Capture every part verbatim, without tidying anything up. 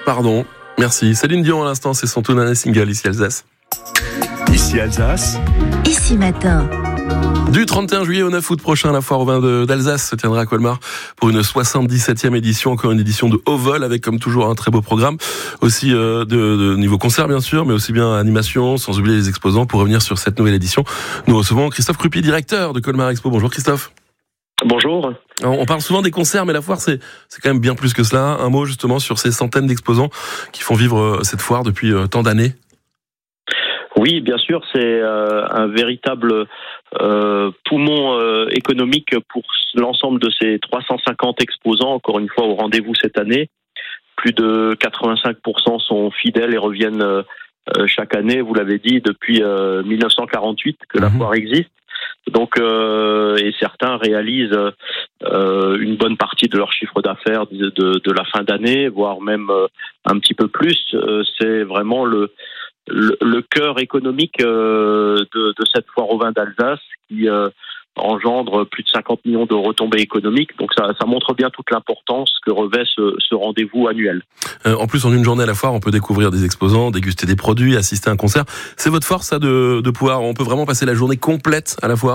Pardon. Merci. Céline Dion à l'instant, c'est son tout dernier single, Ici Alsace. Ici Alsace. Ici Matin. Du trente et un juillet au neuf août prochain, la foire au vin de, d'Alsace se tiendra à Colmar pour une soixante-dix-septième édition, encore une édition de haut vol avec comme toujours un très beau programme, aussi euh, de, de niveau concert bien sûr, mais aussi bien animation, sans oublier les exposants. Pour revenir sur cette nouvelle édition, nous recevons Christophe Crupy, directeur de Colmar Expo. Bonjour Christophe. Bonjour. On parle souvent des concerts, mais la foire c'est, c'est quand même bien plus que cela. Un mot justement sur ces centaines d'exposants qui font vivre cette foire depuis euh, tant d'années. Oui, bien sûr, c'est euh, un véritable euh, poumon euh, économique pour l'ensemble de ces trois cent cinquante exposants, encore une fois au rendez-vous cette année. Plus de quatre-vingt-cinq pour cent sont fidèles et reviennent euh, chaque année, vous l'avez dit, depuis euh, dix-neuf cent quarante-huit que mmh. la foire existe. Donc, euh, et certains réalisent euh, une bonne partie de leur chiffre d'affaires de, de, de la fin d'année, voire même euh, un petit peu plus. Euh, c'est vraiment le Le, le cœur économique euh, de, de cette foire au vin d'Alsace qui euh, engendre plus de cinquante millions de retombées économiques. Donc ça, ça montre bien toute l'importance que revêt ce, ce rendez-vous annuel. Euh, en plus, en une journée à la foire, on peut découvrir des exposants, déguster des produits, assister à un concert. C'est votre force, ça, de, de pouvoir, on peut vraiment passer la journée complète à la foire ?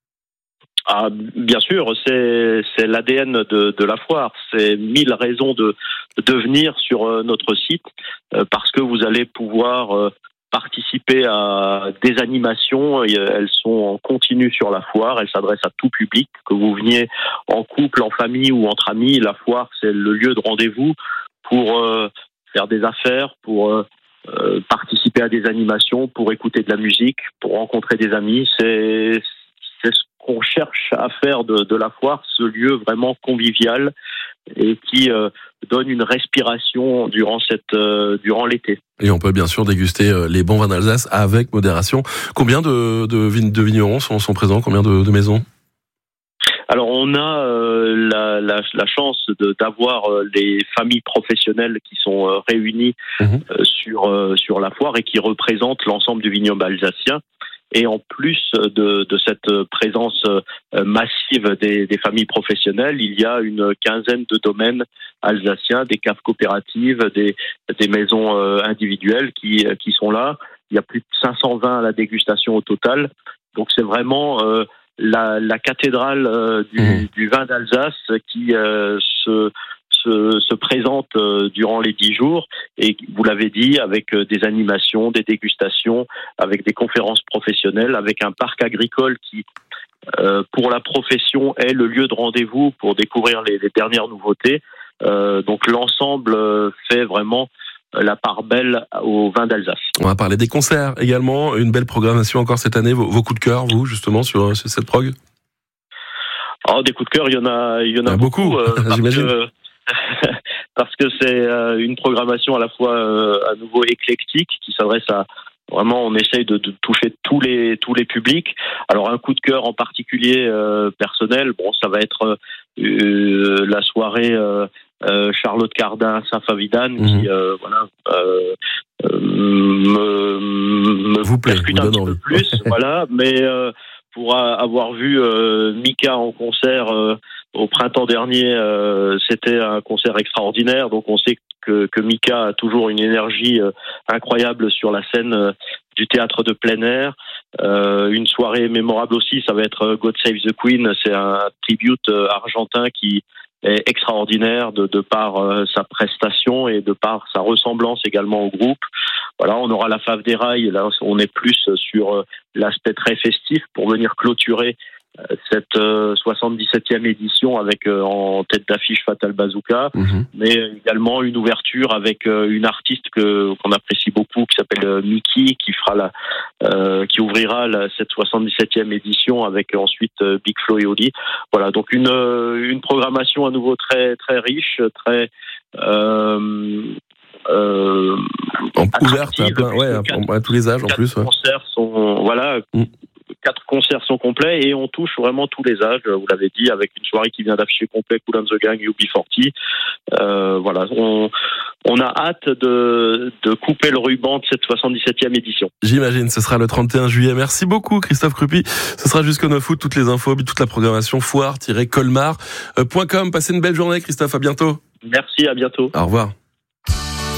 Ah, bien sûr, c'est, c'est l'A D N de, de la foire. C'est mille raisons de, de venir sur euh, notre site euh, parce que vous allez pouvoir euh, participer à des animations. Et, euh, elles sont en continu sur la foire. Elles s'adressent à tout public, que vous veniez en couple, en famille ou entre amis. La foire, c'est le lieu de rendez-vous pour euh, faire des affaires, pour euh, euh, participer à des animations, pour écouter de la musique, pour rencontrer des amis. C'est, c'est ce qu'on cherche à faire de, de la foire, ce lieu vraiment convivial et qui euh, donne une respiration durant cette euh, durant l'été. Et on peut bien sûr déguster euh, les bons vins d'Alsace avec modération. Combien de, de, vin, de vignerons sont, sont présents ? Combien de, de maisons ? Alors on a euh, la, la, la chance de, d'avoir euh, les familles professionnelles qui sont euh, réunies mmh. euh, sur euh, sur la foire et qui représentent l'ensemble du vignoble alsacien. Et en plus de, de cette présence massive des, des familles professionnelles, il y a une quinzaine de domaines alsaciens, des caves coopératives, des, des maisons individuelles qui, qui sont là. Il y a plus de cinq cents vins à la dégustation au total. Donc c'est vraiment euh, la, la cathédrale euh, du, mmh. du vin d'Alsace qui euh, se... Se, se présente euh, durant les dix jours et vous l'avez dit avec euh, des animations, des dégustations, avec des conférences professionnelles, avec un parc agricole qui euh, pour la profession est le lieu de rendez-vous pour découvrir les, les dernières nouveautés. Euh, donc l'ensemble euh, fait vraiment la part belle au vin d'Alsace. On va parler des concerts également, une belle programmation encore cette année. Vos, vos coups de cœur, vous justement sur, sur cette prog ? Oh, des coups de cœur, il y en a, il y en a, il y a beaucoup, beaucoup euh, parce j'imagine. Que, parce que c'est euh, une programmation à la fois euh, à nouveau éclectique qui s'adresse à vraiment, on essaye de, de toucher tous les tous les publics. Alors un coup de cœur en particulier euh, personnel, bon ça va être euh, la soirée euh, euh, Charlotte Cardin Saint-Favidan mmh. qui euh, voilà euh, euh, me me vous plaît, percute vous un petit envie. peu plus, voilà, mais euh, pour avoir vu euh, Mika en concert euh, au printemps dernier, euh, c'était un concert extraordinaire. Donc on sait que, que Mika a toujours une énergie euh, incroyable sur la scène euh, du théâtre de plein air. Euh, une soirée mémorable aussi, ça va être God Save the Queen. C'est un tribute euh, argentin qui est extraordinaire de, de par euh, sa prestation et de par sa ressemblance également au groupe. Voilà, on aura la Fave des Rails. Là, on est plus sur euh, l'aspect très festif pour venir clôturer euh, cette euh, soixante-dix-septième édition avec euh, en tête d'affiche Fatal Bazooka, mmh. mais également une ouverture avec euh, une artiste que qu'on apprécie beaucoup qui s'appelle euh, Miki, qui fera la, euh, qui ouvrira la, cette soixante-dix-septième édition avec euh, ensuite euh, Big Flo et Oli. Voilà, donc une euh, une programmation à nouveau très très riche, très euh, Euh, ouverte à, plein, ouais, quatre, à tous les âges en plus. Ouais. Concerts sont, voilà, mm. Quatre concerts sont complets et on touche vraiment tous les âges, vous l'avez dit, avec une soirée qui vient d'afficher complet Kool and the Gang, U B quarante. Euh, voilà, on, on a hâte de, de couper le ruban de cette soixante-dix-septième édition. J'imagine, ce sera le trente et un juillet. Merci beaucoup Christophe Crupy. Ce sera jusqu'au neuf août, toutes les infos, toute la programmation, foire tiret colmar point com. Passez une belle journée Christophe, à bientôt. Merci, à bientôt. Au revoir.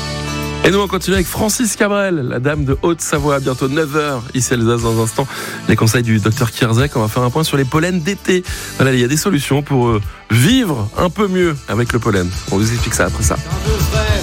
Et nous on continue avec Francis Cabrel, la dame de Haute-Savoie, bientôt neuf heures ici à Alsace. Dans un instant, les conseils du docteur Kierzek. On va faire un point sur les pollens d'été. Voilà, il y a des solutions pour euh, vivre un peu mieux avec le pollen. On vous explique ça après ça.